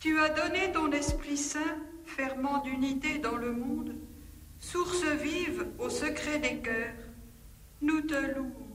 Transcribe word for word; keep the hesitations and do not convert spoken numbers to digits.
Tu as donné ton Esprit Saint, ferment d'unité dans le monde, source vive au secret des cœurs. Nous te louons.